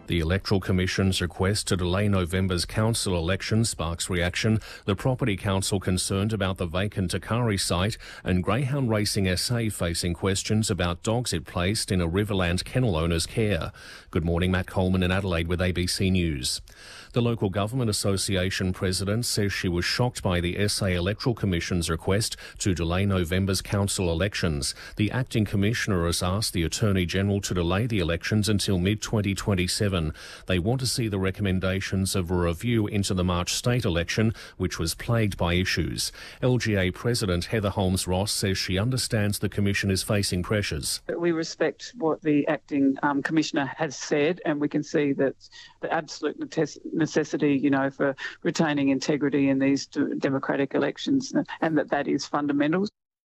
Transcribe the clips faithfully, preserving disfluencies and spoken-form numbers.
The Electoral Commission's request to delay November's council election sparks reaction. The Property Council concerned about the vacant Takari site, and Greyhound Racing S A facing questions about dogs it placed in a Riverland kennel owner's care. Good morning, Matt Coleman in Adelaide with A B C News. The Local Government Association president says she was shocked by the S A Electoral Commission's request to delay November's council elections. The acting commissioner has asked the Attorney-General to delay the elections until mid twenty twenty-seven. They want to see the recommendations of a review into the March state election, which was plagued by issues. L G A President Heather Holmes-Ross says she understands the Commission is facing pressures. We respect what the acting um, commissioner has said, and we can see that the absolute necessity, you know, for retaining integrity in these democratic elections, and that that is fundamental.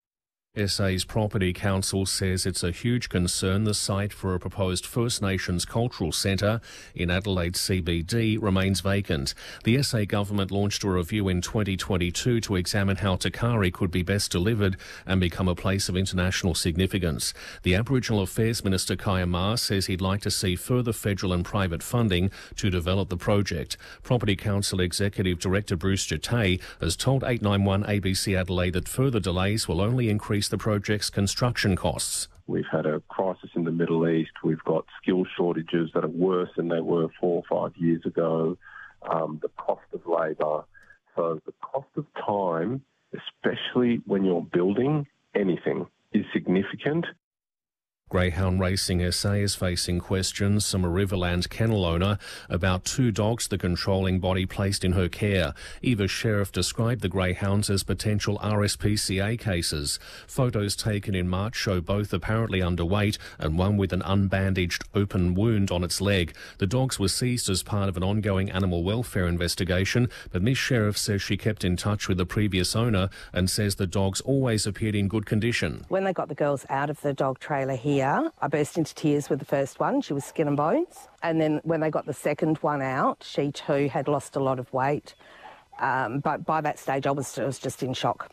S A's Property Council says it's a huge concern the site for a proposed First Nations cultural centre in Adelaide C B D remains vacant. The S A government launched a review in twenty twenty-two to examine how Takari could be best delivered and become a place of international significance. The Aboriginal Affairs Minister Kaya Ma says he'd like to see further federal and private funding to develop the project. Property Council Executive Director Bruce Jatay has told eight nine one A B C Adelaide that further delays will only increase the project's construction costs. We've had a crisis in the Middle East. We've got skill shortages that are worse than they were four or five years ago. Um, the cost of labour. So the cost of time, especially when you're building anything, is significant. Greyhound Racing S A is facing questions from a Riverland kennel owner about two dogs the controlling body placed in her care. Eva Sheriff described the greyhounds as potential R S P C A cases. Photos taken in March show both apparently underweight and one with an unbandaged open wound on its leg. The dogs were seized as part of an ongoing animal welfare investigation, but Miss Sheriff says she kept in touch with the previous owner and says the dogs always appeared in good condition. When they got the girls out of the dog trailer here, I burst into tears with the first one. She was skin and bones. And then when they got the second one out, she too had lost a lot of weight. Um, but by that stage, I was, I was just in shock.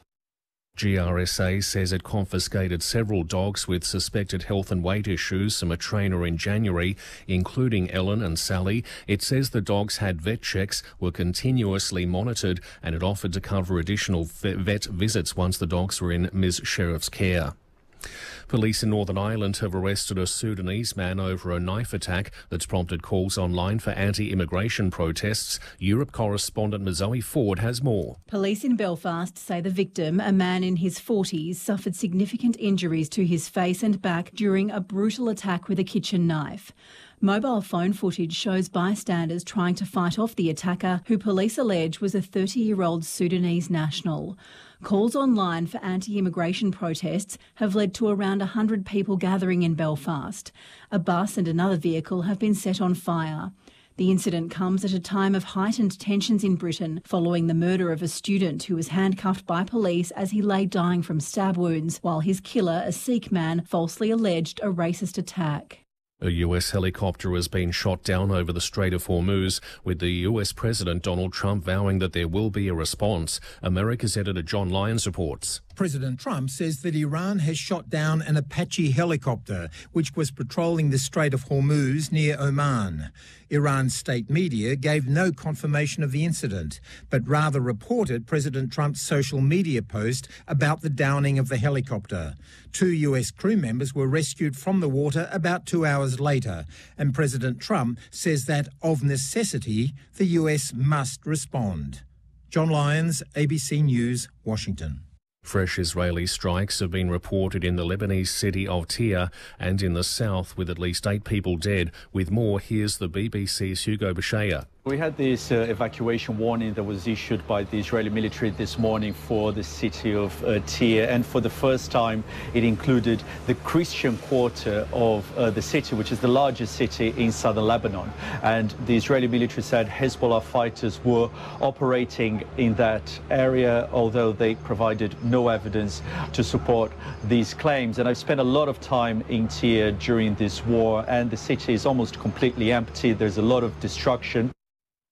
G R S A says it confiscated several dogs with suspected health and weight issues from a trainer in January, including Ellen and Sally. It says the dogs had vet checks, were continuously monitored, and it offered to cover additional vet visits once the dogs were in Miz Sheriff's care. Police in Northern Ireland have arrested a Sudanese man over a knife attack that's prompted calls online for anti-immigration protests. Europe correspondent Zoe Ford has more. Police in Belfast say the victim, a man in his forties, suffered significant injuries to his face and back during a brutal attack with a kitchen knife. Mobile phone footage shows bystanders trying to fight off the attacker, who police allege was a thirty-year-old Sudanese national. Calls online for anti-immigration protests have led to around one hundred people gathering in Belfast. A bus and another vehicle have been set on fire. The incident comes at a time of heightened tensions in Britain following the murder of a student who was handcuffed by police as he lay dying from stab wounds, while his killer, a Sikh man, falsely alleged a racist attack. A U S helicopter has been shot down over the Strait of Hormuz, with the U S President Donald Trump vowing that there will be a response. America's editor John Lyons reports. President Trump says that Iran has shot down an Apache helicopter which was patrolling the Strait of Hormuz near Oman. Iran's state media gave no confirmation of the incident, but rather reported President Trump's social media post about the downing of the helicopter. Two U S crew members were rescued from the water about two hours later, and President Trump says that, of necessity, the U S must respond. John Lyons, A B C News, Washington. Fresh Israeli strikes have been reported in the Lebanese city of Tyre and in the south, with at least eight people dead. With more, here's the B B C's Hugo Bashaya. We had this uh, evacuation warning that was issued by the Israeli military this morning for the city of uh, Tyre, and for the first time it included the Christian quarter of uh, the city, which is the largest city in southern Lebanon. And the Israeli military said Hezbollah fighters were operating in that area, although they provided no evidence to support these claims. And I've spent a lot of time in Tyre during this war, and the city is almost completely empty. There's a lot of destruction.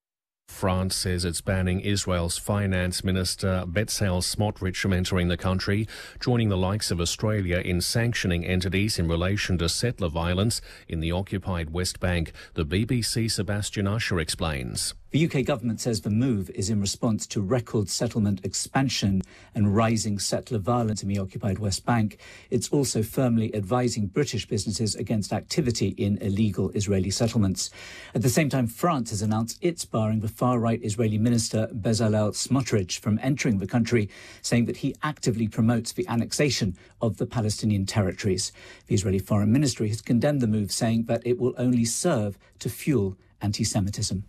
France says it's banning Israel's finance minister Bezalel Smotrich from entering the country, joining the likes of Australia in sanctioning entities in relation to settler violence in the occupied West Bank. The B B C's Sebastian Usher explains. The U K government says the move is in response to record settlement expansion and rising settler violence in the occupied West Bank. It's also firmly advising British businesses against activity in illegal Israeli settlements. At the same time, France has announced it's barring the far-right Israeli minister Bezalel Smotrich from entering the country, saying that he actively promotes the annexation of the Palestinian territories. The Israeli Foreign Ministry has condemned the move, saying that it will only serve to fuel anti-Semitism.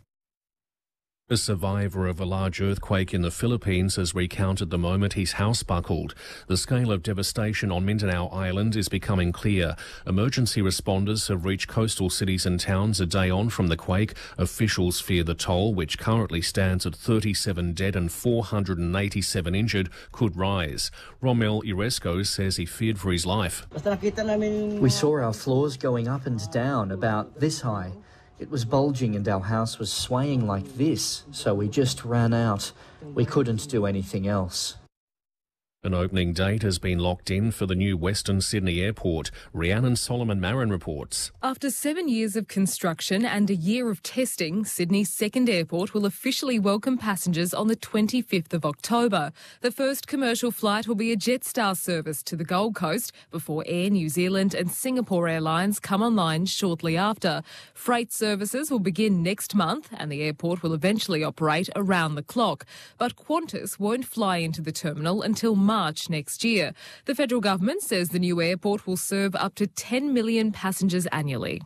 A survivor of a large earthquake in the Philippines has recounted the moment his house buckled. The scale of devastation on Mindanao Island is becoming clear. Emergency responders have reached coastal cities and towns a day on from the quake. Officials fear the toll, which currently stands at thirty-seven dead and four hundred eighty-seven injured, could rise. Romel Iresco says he feared for his life. We saw our floors going up and down about this high. It was bulging and our house was swaying like this, so we just ran out. We couldn't do anything else. An opening date has been locked in for the new Western Sydney Airport. Rhiannon Solomon-Marin reports. After seven years of construction and a year of testing, Sydney's second airport will officially welcome passengers on the twenty-fifth of October. The first commercial flight will be a Jetstar service to the Gold Coast before Air New Zealand and Singapore Airlines come online shortly after. Freight services will begin next month and the airport will eventually operate around the clock. But Qantas won't fly into the terminal until March next year. The federal government says the new airport will serve up to ten million passengers annually.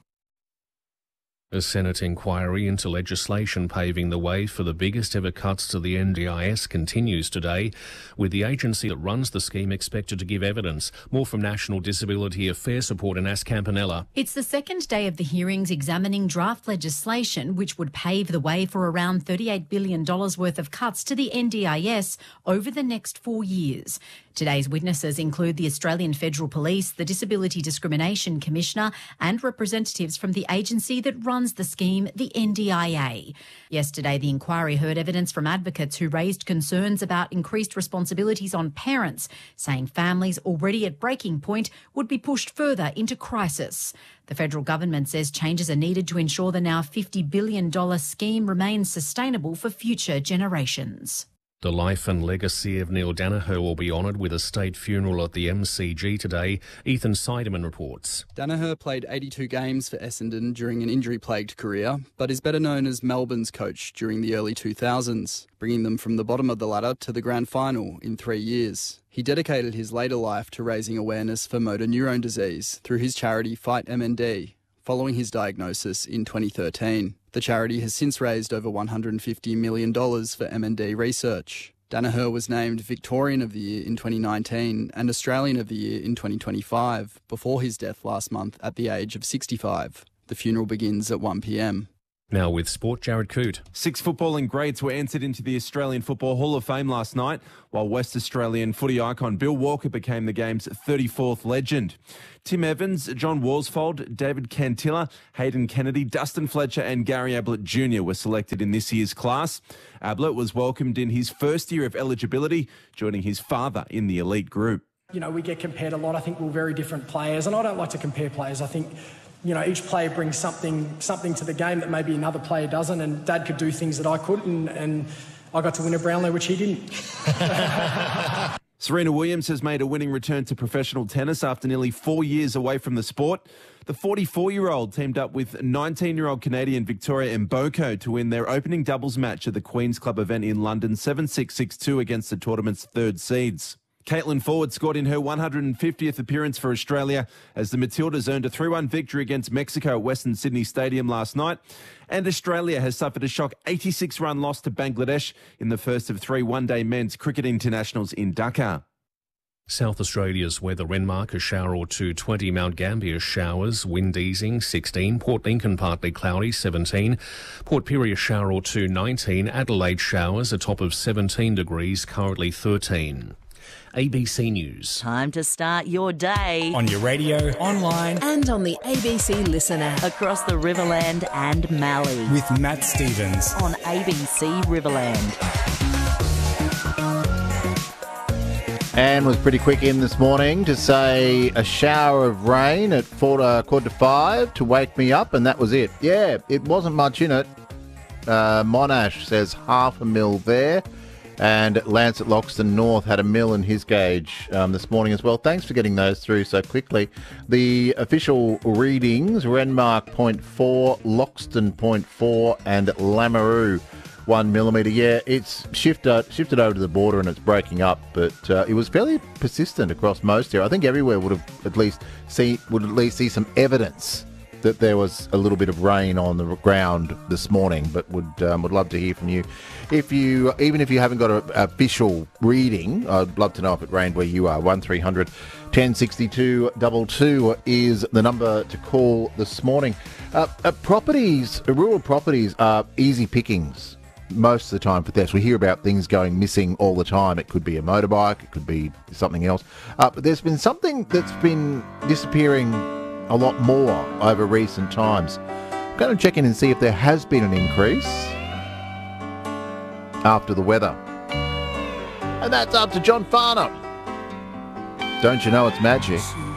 A Senate inquiry into legislation paving the way for the biggest ever cuts to the N D I S continues today, with the agency that runs the scheme expected to give evidence. More from National Disability Affairs reporter Nas Campanella. It's the second day of the hearings examining draft legislation which would pave the way for around thirty-eight billion dollars worth of cuts to the N D I S over the next four years. Today's witnesses include the Australian Federal Police, the Disability Discrimination Commissioner and representatives from the agency that runs the scheme, the N D I A. Yesterday, the inquiry heard evidence from advocates who raised concerns about increased responsibilities on parents, saying families already at breaking point would be pushed further into crisis. The federal government says changes are needed to ensure the now fifty billion dollars scheme remains sustainable for future generations. The life and legacy of Neil Daniher will be honoured with a state funeral at the M C G today. Ethan Seidemann reports. Daniher played eighty-two games for Essendon during an injury-plagued career, but is better known as Melbourne's coach during the early two thousands, bringing them from the bottom of the ladder to the grand final in three years. He dedicated his later life to raising awareness for motor neurone disease through his charity Fight M N D, following his diagnosis in twenty thirteen. The charity has since raised over one hundred fifty million dollars for M N D research. Daniher was named Victorian of the Year in twenty nineteen and Australian of the Year in twenty twenty-five, before his death last month at the age of sixty-five. The funeral begins at one p m. Now with sport, Jared Coote. Six footballing greats were entered into the Australian Football Hall of Fame last night, while West Australian footy icon Bill Walker became the game's thirty-fourth legend. Tim Evans, John Worsfold, David Cantilla, Hayden Kennedy, Dustin Fletcher and Gary Ablett Junior were selected in this year's class. Ablett was welcomed in his first year of eligibility, joining his father in the elite group. You know, we get compared a lot. I think we're very different players, and I don't like to compare players. I think, you know, each player brings something something to the game that maybe another player doesn't, and Dad could do things that I couldn't, and I got to win a Brownlow, which he didn't. Serena Williams has made a winning return to professional tennis after nearly four years away from the sport. The forty-four-year-old teamed up with nineteen-year-old Canadian Victoria Mboko to win their opening doubles match at the Queen's Club event in London, seven six, six two against the tournament's third seeds. Caitlin Ford scored in her one hundred fiftieth appearance for Australia as the Matildas earned a three one victory against Mexico at Western Sydney Stadium last night. And Australia has suffered a shock eighty-six run loss to Bangladesh in the first of three one-day men's cricket internationals in Dhaka. South Australia's weather: Renmark a shower or two, twenty, Mount Gambier showers, wind easing, sixteen, Port Lincoln partly cloudy, seventeen, Port Pirie a shower or two, nineteen, Adelaide showers, a top of seventeen degrees, currently thirteen. A B C News. Time to start your day. On your radio, online, and on the A B C Listen app. Across the Riverland and Mallee. With Matt Stevens. On A B C Riverland. Anne was pretty quick in this morning to say a shower of rain at four, uh, quarter to five to wake me up, and that was it. Yeah, it wasn't much in it. Uh, Monash says half a mil there, and Lance at Loxton North had a mil in his gauge um, this morning as well. Thanks for getting those through so quickly. The official readings, Renmark zero point four, Loxton zero point four, and Lameroo one millimetre. Yeah, it's shifted shifted over to the border and it's breaking up, but uh, it was fairly persistent across most here. I think everywhere would have at least see would at least see some evidence that there was a little bit of rain on the ground this morning. But would um, would love to hear from you. If you even if you haven't got an official reading, I'd love to know if it rained where you are. One three hundred ten sixty-two two two is the number to call this morning. Uh, uh, properties, uh, rural properties are easy pickings most of the time for theft. We hear about things going missing all the time. It could be a motorbike, it could be something else. Uh, but there's been something that's been disappearing a lot more over recent times. I'm going to check in and see if there has been an increase after the weather. And that's up to John Farnham. Don't you know it's magic?